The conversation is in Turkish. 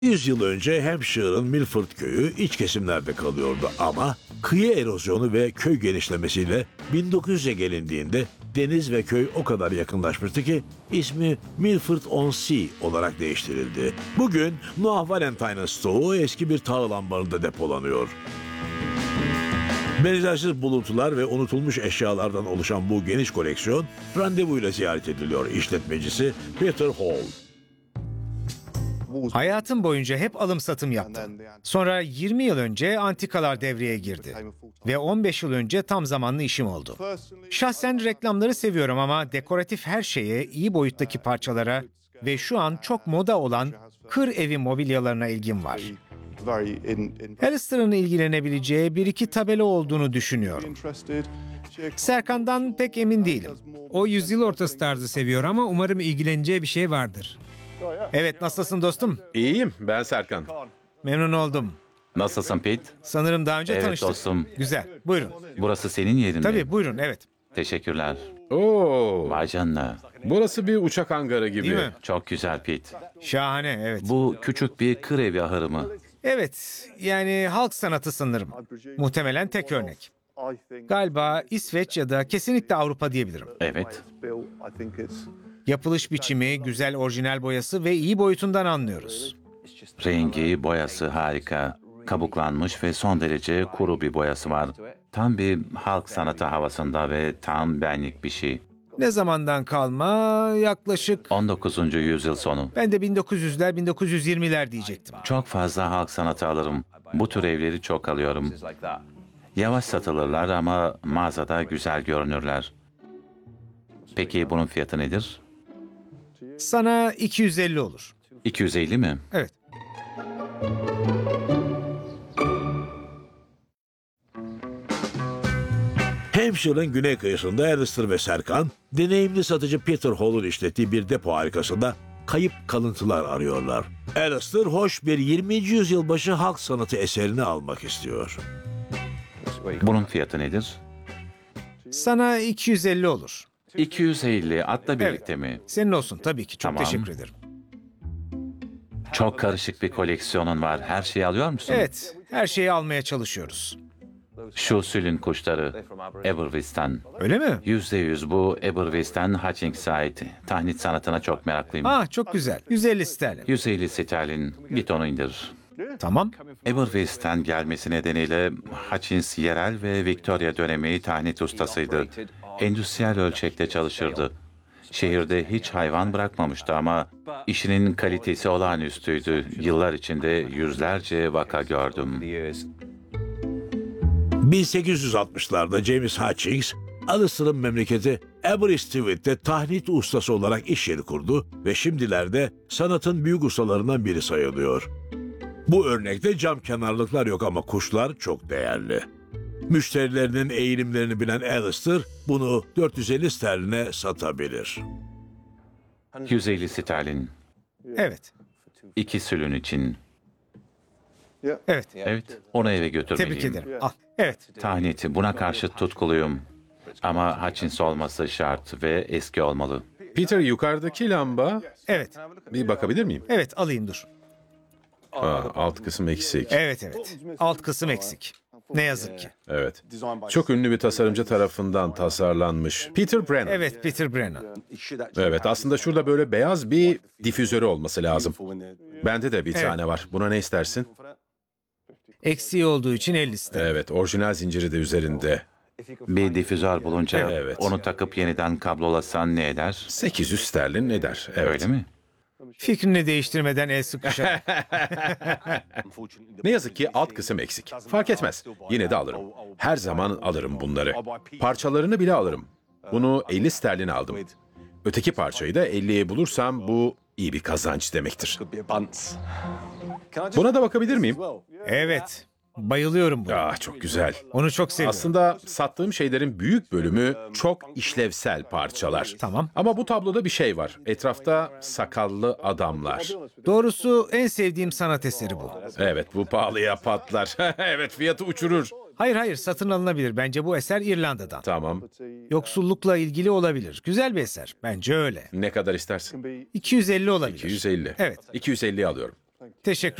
100 yıl önce Hampshire'ın Milford köyü iç kesimlerde kalıyordu ama kıyı erozyonu ve köy genişlemesiyle 1900'e gelindiğinde deniz ve köy o kadar yakınlaşmıştı ki ismi Milford-on-Sea olarak değiştirildi. Bugün Noah Valentine'ın stoğu eski bir tahıl ambarında depolanıyor. Benzersiz buluntular ve unutulmuş eşyalardan oluşan bu geniş koleksiyon randevuyla ziyaret ediliyor işletmecisi Peter Hall. Hayatım boyunca hep alım satım yaptım. Sonra 20 yıl önce antikalar devreye girdi. Ve 15 yıl önce tam zamanlı işim oldu. Şahsen reklamları seviyorum ama dekoratif her şeye, iyi boyuttaki parçalara ve şu an çok moda olan kır evi mobilyalarına ilgim var. Alistair'ın ilgilenebileceği bir iki tabela olduğunu düşünüyorum. Serkan'dan pek emin değilim. O yüzyıl ortası tarzı seviyor ama umarım ilgileneceği bir şey vardır. Evet, nasılsın dostum? İyiyim, ben Serkan. Memnun oldum. Nasılsın Pete? Sanırım daha önce Evet tanıştık. dostum. Güzel, buyurun. Burası senin yerin mi? Tabii, buyurun, evet. Teşekkürler. Oo, Vay canına. burası bir uçak hangarı gibi. Değil mi? Çok güzel Pete. Şahane, evet. Bu küçük bir kır evi ahırı mı? Evet, yani halk sanatı sanırım. Muhtemelen tek örnek. Galiba İsveç ya da kesinlikle Avrupa diyebilirim. Evet. Yapılış biçimi, güzel orijinal boyası ve iyi boyutundan anlıyoruz. Rengi, boyası harika. Kabuklanmış ve son derece kuru bir boyası var. Tam bir halk sanatı havasında ve tam benlik bir şey. Ne zamandan kalma? Yaklaşık... 19. yüzyıl sonu. Ben de 1900'ler, 1920'ler diyecektim. Çok fazla halk sanatı alırım. Bu tür evleri çok alıyorum. Yavaş satılırlar ama mağazada güzel görünürler. Peki bunun fiyatı nedir? Sana 250 olur. 250 mi? Evet. Hampshire'ın güney kıyısında Alistair ve Serkan, deneyimli satıcı Peter Hall'un işlettiği bir depo harikasında kayıp kalıntılar arıyorlar. Alistair hoş bir 20. yüzyıl başı halk sanatı eserini almak istiyor. Bunun fiyatı nedir? Sana 250 olur. 250 atla birlikte mi? Senin olsun tabii ki. Çok Tamam. teşekkür ederim. Çok karışık bir koleksiyonun var. Her şeyi alıyor musun? Evet, her şeyi almaya çalışıyoruz. Şu sülün kuşları Aberystwyth'ten. Öyle mi? %100 bu Aberystwyth'ten Hutchings'e ait. Tahnit sanatına çok meraklıyım. Çok güzel. 150 sterlin. 150 sterlin. Git onu indir. Tamam. Aberystwyth'ten gelmesi nedeniyle Hutchins yerel ve Victoria dönemi tahnit ustasıydı. Endüstriyel ölçekte çalışırdı. Şehirde hiç hayvan bırakmamıştı ama işinin kalitesi olağanüstüydü. Yıllar içinde yüzlerce vaka gördüm. 1860'larda James Hutchings, Alistair'ın memleketi Aberystwyth'te tahnit ustası olarak iş yeri kurdu ve şimdilerde sanatın büyük ustalarından biri sayılıyor. Bu örnekte cam kenarlıklar yok ama kuşlar çok değerli. Müşterilerinin eğilimlerini bilen Alistair bunu 450 sterline satabilir. 150 sterlin. Evet. 2 sülün için. Evet. Evet, onu eve götürmeliyim. Tebrik ederim. Al. Evet. Tahnit, buna karşı tutkuluyum. Ama Hutchins olması şart ve eski olmalı. Peter, yukarıdaki lamba, Evet. bir bakabilir miyim? Evet, alayım dur. Alt kısım eksik. Evet. Alt kısım eksik. Ne yazık ki. Evet. Çok ünlü bir tasarımcı tarafından tasarlanmış. Peter Brennan. Evet, Peter Brennan. Evet, aslında şurada böyle beyaz bir difüzörü olması lazım. Bende de bir tane var. Buna ne istersin? Eksiği olduğu için 50 sterlin. Evet, orijinal zinciri de üzerinde. Bir difüzör bulunca Evet. onu takıp yeniden kablolasan ne eder? 800 sterlin eder. Evet. Öyle mi? Fikrini değiştirmeden el sıkışa. Ne yazık ki alt kısım eksik. Fark etmez. Yine de alırım. Her zaman alırım bunları. Parçalarını bile alırım. Bunu 50 sterlin aldım. Öteki parçayı da 50'ye bulursam bu iyi bir kazanç demektir. Buna da bakabilir miyim? Evet. Bayılıyorum buna. Çok güzel. Onu çok seviyorum. Aslında sattığım şeylerin büyük bölümü çok işlevsel parçalar. Tamam. Ama bu tabloda bir şey var. Etrafta sakallı adamlar. Doğrusu en sevdiğim sanat eseri bu. Evet, bu pahalıya patlar. Evet, fiyatı uçurur. Hayır, satın alınabilir. Bence bu eser İrlanda'dan. Tamam. Yoksullukla ilgili olabilir. Güzel bir eser. Bence öyle. Ne kadar istersin? 250 olabilir. 250. Evet. 250 alıyorum. Teşekkür